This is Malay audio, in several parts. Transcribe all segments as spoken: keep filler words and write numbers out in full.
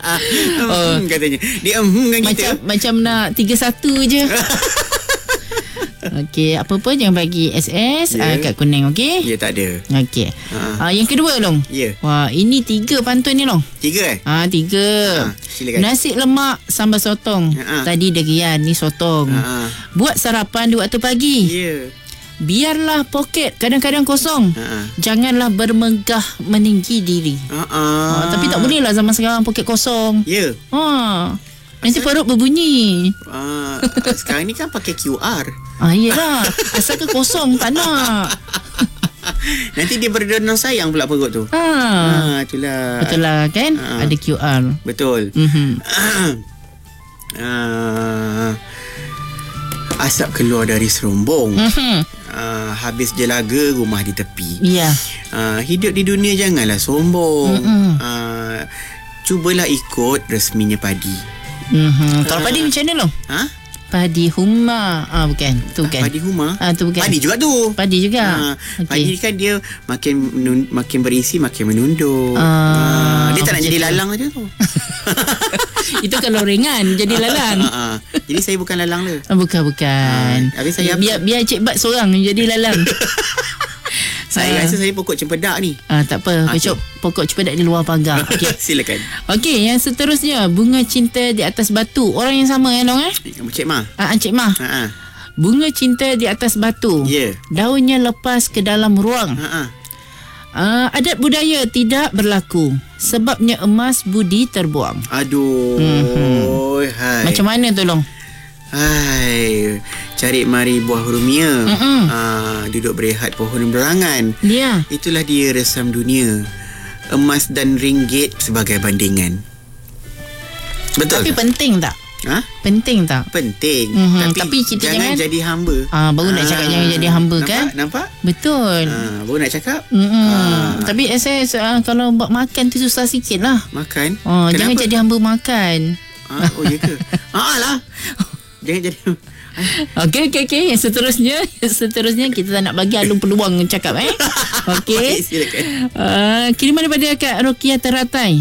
Oh. Katanya dia hmm dengan Macam kita. Macam nak tiga satu je. Okey, apa pun jangan bagi S S Ya. uh, kat kuning, okey? Ya, tak ada. Okey. Ha. Uh, yang kedua, Long. Ya. Wah, ini tiga pantun ni, Long. Tiga eh? Ah, tiga. Ha, silakan. Nasi lemak sambal sotong. Ha. Tadi derian, ni sotong. Ha. Buat sarapan di waktu pagi. Ya. Biarlah poket kadang-kadang kosong. Ha. Janganlah bermegah meninggi diri. Ha. Ah, tapi tak boleh lah zaman sekarang poket kosong. Ya. Ha. Nanti perut berbunyi. Ah, sekarang ni kan pakai Q R. Ah, iyalah. Asalkan kosong tak nak. Nanti dia berdonor sayang pula perut tu. Ha. Ah, itulah. Betul lah kan? Ha. Ada Q R. Betul. Mhm. Ah, asap keluar dari serombong. Mhm. Ah, habis jelaga rumah di tepi. Ya. Ah, hidup di dunia janganlah sombong. Mm-mm. Ah, cubalah ikut resminya padi. Mhm. Kalau padi macam mana, Long? Ha? Padi huma. Ah, bukan. Tu bukan. Padi huma. Ah, tu bukan. Padi juga tu. Padi juga. Ha, Okey. Padi kan dia makin menun- makin berisi makin menunduk. Ah, Ah, dia tak nak macam jadi tu. lalang aja tu. Itu kalau ringan jadi lalang. Ha, ha. Jadi saya bukan lalang le. Ah, bukan bukan. Ah, habis saya apa? biar biar Cik Bat seorang jadi lalang. Saya Ah. rasa saya pokok cempedak ni. Ah, tak apa. Okey. Pokok pokok cepedak di luar pagar. Okey. Silakan. Okey, yang seterusnya bunga cinta di atas batu. Orang yang sama ya, Long eh? Cik Ma. Ah, Encik Mah. Ha ah. Bunga cinta di atas batu. Ya. Daunnya lepas ke dalam ruang. Ha ah. Uh, adat budaya tidak berlaku. Sebabnya emas budi terbuang. Aduh. Mhm. Hai. Macam mana tu, Long? Hai. Cari mari buah rumia. Mm-mm. Ah, duduk berehat pohon berangan. Dia. Itulah dia resam dunia. Emas dan ringgit sebagai bandingan. Betul Tapi tak? penting tak? Ha? Penting tak? Penting. Mhm, Tapi, tapi kita jangan, jangan- jadi hamba. Ah, baru nak cakap jangan jadi hamba, nampak? kan? Nampak? Betul. Ah, baru nak cakap. Mm-mm. Ah. Tapi saya uh, kalau buat makan tu susah sikit lah. Makan. Oh, Kenapa? jangan jadi hamba makan. Ah, oh, ya ke? Ah lah. Jangan jadi. Okey, okey, okey. Yang seterusnya, yang seterusnya kita tak nak bagi Alung peluang cakap eh. Okey. Okey, silakan. Uh, kiriman daripada Kak Rokia Teratai.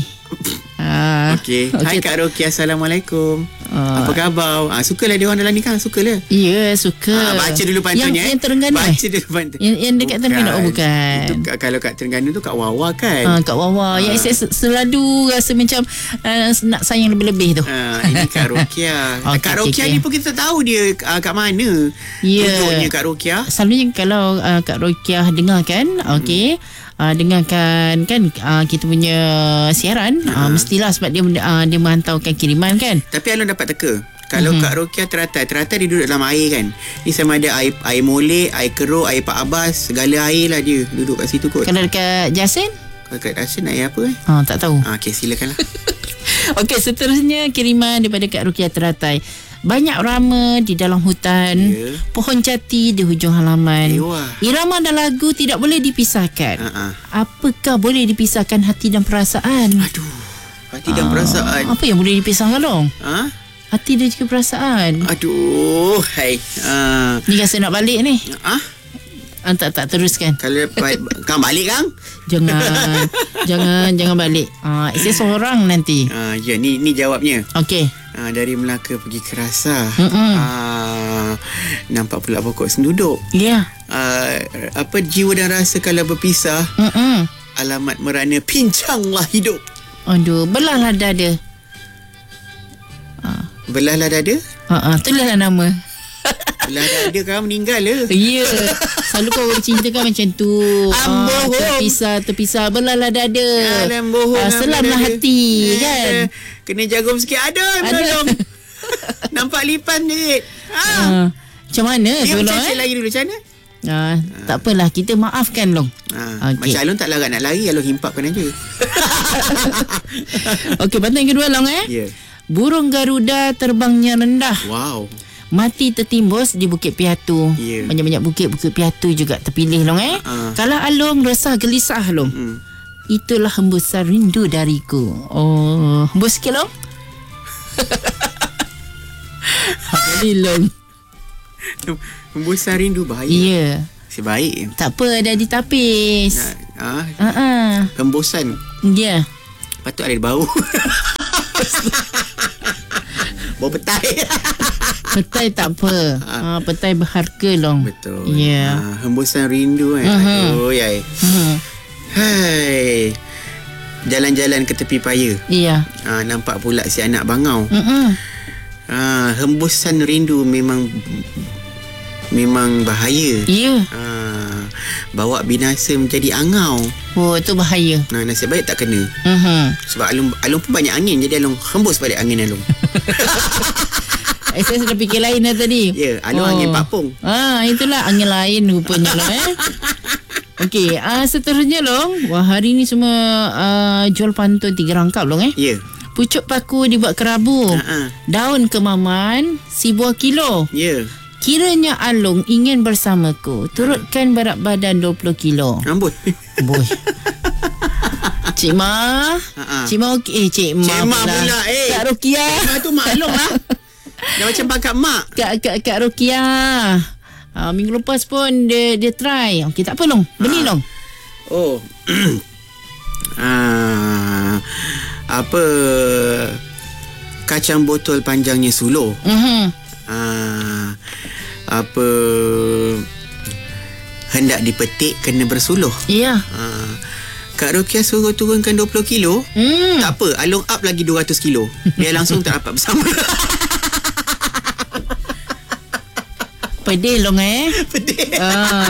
Uh, Okey. Hai Kak Roki, Assalamualaikum. Ah. Apa khabar? Ah, sukalah dia orang dalam ni kan? Sukalah. Ya, suka. Ah, baca dulu pantunnya. Yang, yang Terengganu eh? Baca dulu pantun. Yang, yang dekat Terengganu. Oh, bukan. Itu kat- kalau kat Terengganu tu kat Wawa kan. Ah, Kak Wawa. Yang saya se- selalu rasa macam uh, nak sayang lebih-lebih tu. Ah, ini Kak Rokia. Okey, Kak okey, Rokia okey. ni pun kita tahu dia uh, kat mana. Ya. Duduknya Kak Rokia. Selalunya kalau uh, Kak Rokiah dengarkan, okey, uh, dengarkan kan uh, kita punya siaran, uh, mestilah sebab dia uh, dia menghantarkan kiriman kan. Tapi Alun dapat teka. Kalau Mhm. Kak Rokia teratai, teratai dia duduk dalam air kan. Ni sama ada air air molek, air keruk, air Pak Abbas, segala air lah dia duduk kat situ kot. Kalau dekat Jasin, Kalau kat Asin air apa eh? uh, tak tahu. Ah, okey, silakanlah. Okey, seterusnya kiriman daripada Kak Rukia Teratai. Banyak rama di dalam hutan, Ya. pohon jati di hujung halaman. Ewah. Irama dan lagu tidak boleh dipisahkan. Ha ah. Apakah boleh dipisahkan hati dan perasaan? Aduh. Hati dan perasaan. Apa yang boleh dipisahkan, Long? Ha? Hati dan juga perasaan. Aduh, hai. Ah. Ni rasa nak balik ni. Ah, Ah, tak, tak, teruskan. kalau ba- kang balik kang? Jangan, jangan, jangan balik. Ah, saya seorang nanti. Ah, ya, ni ni jawabnya. Okey. Ah, dari Melaka pergi ke Rasa. Mm-mm. Ah, nampak pula pokok senduduk. Ya. Ah, apa jiwa dan rasa kalau berpisah, Mm-mm. alamat merana pincanglah hidup. Aduh, belahlah dada. Belahlah dada. Ha ah, itulah nama. Belah dada kau meninggal le. Ya. Selalu kau orang cinta kan macam tu. Am, bohong. terpisah, terpisah. Belahlah dada. Alam bohong. Ah, selamlah dada. hati Eh, kan. Kena jarum sikit. Ada. Ada. Tolong. Nampak lipan je. Ah. Ah, macam mana Dia tu, Long macam eh? lari dulu macam mana? Ah, tak apalah, kita maafkan, Long. Ah, Okey. Macam Alun tak larat nak lari, Alun himpapkan aja. Okey, pantun yang kedua, Long eh. Ya. Burung Garuda terbangnya rendah, Wow. mati tertimbus di Bukit Piatu. Ya. Banyak-banyak bukit, Bukit Piatu juga terpilih, Long eh. Ah. Kalau Along resah gelisah, Long. Hmm. Itulah hembusan rindu dariku. Oh, hembus sikit, Long. Boleh, Long. Hembusan rindu bahaya. Ya. Sebaik. Tak apa, dah ditapis. Nah, ah, Ha ah. hembusan. Ya. Patut ada bau. Bau petai. Petai tak apa. Ha, petai berharga long. Betul. Ya. Yeah. Ha, hembusan rindu kan. Uh-huh. Aduh, yai. Uh-huh. Hai. Jalan-jalan ke tepi paya. Iya. Ha, nampak pula si anak bangau. Uh-uh. Ha, hembusan rindu memang memang bahaya. Ya. Ha, bawa binasa menjadi angau. Oh, itu bahaya. Nah, nasib baik tak kena. Uh-huh. Sebab Alung Alung pun banyak angin, jadi Alung hembus balik angin Alung. Eh, saya sudah fikir lain dah tadi. Ya, Alung oh. angin papung. Ah, itulah angin lain rupanya lah eh. Okey, uh, seterusnya long. Wah, hari ni semua uh, jual pantun tiga rangkap long eh. Ya. Pucuk paku dibuat kerabu. Ha-ha. Daun kemaman si buah kilo. Ya. Kiranya Alung ingin bersamaku, turutkan berat badan dua puluh kilo. Amboi. Boy. Cik Ma. Ha-ha. Cik Ma okey. Eh, Cik Ma Cik Ma pula, eh. Kak Rukiah. Cik Ma tu maklum lah. Dah macam pangkat mak. Kak, Kak, Kak Rukiah. Uh, minggu lepas pun dia dia try. Okey, tak apa long. Beli long. Oh. ah, apa kacang botol panjangnya suluh. Mhm. Ah, apa hendak dipetik kena bersuluh. Ya. Ah, Kak Rukiah suruh turunkan dua puluh kilo. Hmm. Tak apa, Alung up lagi dua ratus kilo. Biar langsung tak dapat bersama. Pedih long eh. Pedih. Ah.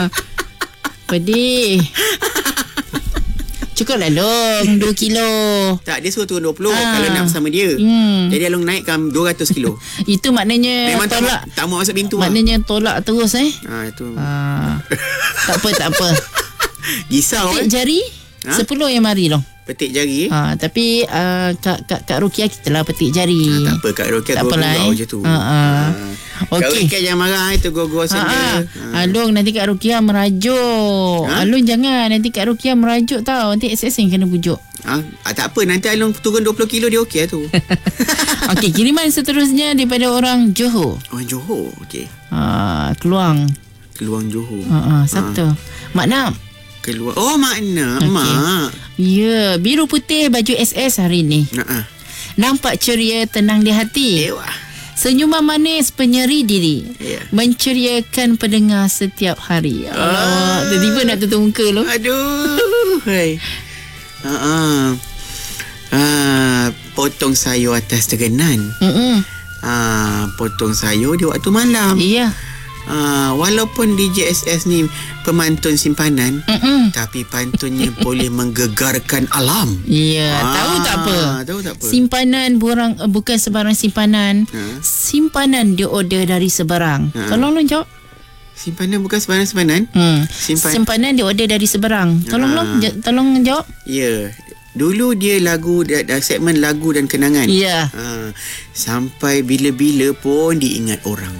Pedih. Cukup lah long dua kilo. Tak, dia suruh turun dua puluh Ah. kalau nak bersama dia. Hmm. Jadi Alung naikkan dua ratus kilo. Itu maknanya Memang tak, tolak. ma- tak mau masuk pintu. Maknanya tolak terus eh. Ah, itu. Ah. Tak apa, tak apa. Gisau Petik eh. jari Ha? sepuluh yang mari long. Petik jari eh. Ha, tapi uh, Kak, Kak, Kak Rukiah kita lah petik jari. Ah, tak apa, Kak Rukiah Tak apalah, gurau eh. je tu. Ha, ha. Kak Okey. Rukiah jangan marah, itu gurau Ha, saja. ha. Ha. Alung nanti Kak Rukiah merajuk. Ha? Alung jangan nanti Kak Rukiah merajuk tau. Nanti S S yang kena pujuk. Ah, ah, tak apa, nanti Alung turun dua puluh kilo dia okey lah tu. Okey, kiriman seterusnya daripada orang Johor. Oh, Johor. Okey. Ha, Keluang. Keluang Johor. Ha, ha, siapa tu? Mak Nam. Keluar. Oh, makna Okey. mak. Ya, biru putih baju S S hari ni. Ha. Nampak ceria, tenang di hati. Ewah. Senyuman manis penyeri diri. Ya. Menceriakan pendengar setiap hari. Allah, tiba-tiba nak tutup muka lu. Aduh. Hai. Ha ah. Ah, potong sayur atas tegenan. Mm-mm. Ah, potong sayur di waktu malam. Iya. Ah, walaupun D J S S ni pemantun simpanan, Mm-mm. tapi pantunnya boleh menggegarkan alam. Iya, Ah, tahu tak apa? tahu tak apa? Simpanan burang, uh, bukan sebarang simpanan. Ha? Simpanan dia order dari seberang. Ha. Tolong lu jawab. Simpanan bukan sebarang simpanan? Hmm. Simpan- Simpanan dia order dari seberang. Tolong lu, Ha. j- tolong jawab. Ya. Dulu dia lagu da, da, segmen lagu dan kenangan. Ya. Ha, sampai bila-bila pun diingat orang.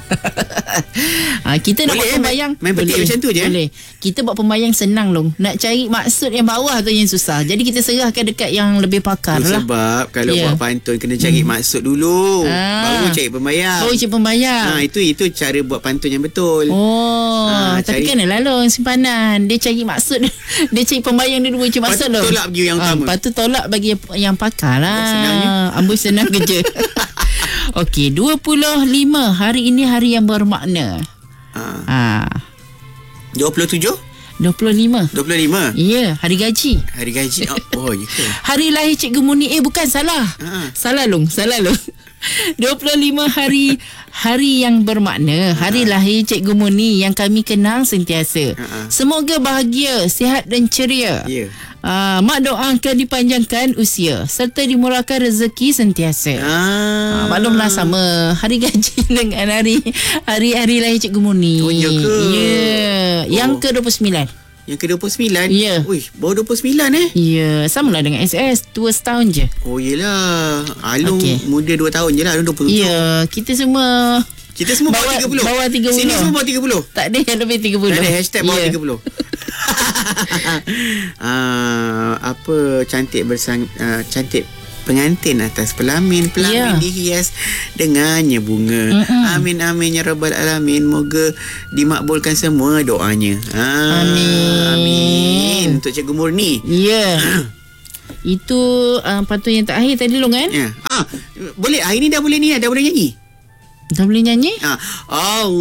Ha, kita nak Boleh, buat eh? pembayang. Main petik macam tu je, eh? Boleh. Kita buat pembayang senang long. Nak cari maksud yang bawah tu yang susah. Jadi kita serahkan dekat yang lebih pakar Tu lah. sebab kalau Ya. buat pantun kena cari hmm. maksud dulu. Ah. Baru cari pembayang. Oh, cari pembayang. Ha, itu itu cara buat pantun yang betul. Oh, Ha, tapi cari- kan lalu simpanan. Dia cari maksud. Dia cari pembayang dia dulu cari maksud Patut tu. tolak bagi yang utama. Ha, patut tolak bagi yang pakar lah. Senangnya. Amboi senang kerja. Okey, dua puluh lima hari ini hari yang bermakna. Ha. Ha, dua puluh tujuh? dua puluh lima. dua puluh lima? Ya, hari gaji. Hari gaji. Oh, oh ya ke? Hari lahir Cikgu Muni. Eh, bukan, salah. Ha. Salah long, salah long. dua puluh lima hari hari yang bermakna, hari lahir Cikgu Muni yang kami kenang sentiasa. Ha. Semoga bahagia, sihat dan ceria. Ya. Uh, mak doakan dipanjangkan usia serta dimurahkan rezeki sentiasa. Ah. Ah, maklumlah sama hari gaji dengan hari hari hari lahir Cikgu Muni. Oh, ya ke? Ya. Yang Oh. ke dua puluh sembilan. Yang ke dua puluh sembilan? Ya. Ui, baru dua puluh sembilan eh? Ya, samalah dengan S S, dua setahun je. Oh, yelah. Alung Okey. muda dua tahun je lah. Alung dua puluh tujuh. Ya, kita semua Kita semua bawah Bawah- tiga puluh. bawah tiga puluh. Sini semua bawah tiga puluh. tak ada yang lebih tiga puluh. Tak ada hashtag bawah Ya. tiga puluh. ah, apa cantik bersang uh, cantik pengantin atas pelamin pelamin Ya. dihias dengannya bunga. Mm-mm. Amin amin ya rabbal alamin, moga dimakbulkan semua doanya. Ah, Amin. amin untuk Cikgu Murni. Ya. Itu uh, pantun yang terakhir tadi Long kan? Ya. Ah, boleh hari ni dah boleh ni dah boleh nyanyi. Dah boleh nyanyi? Ah, oh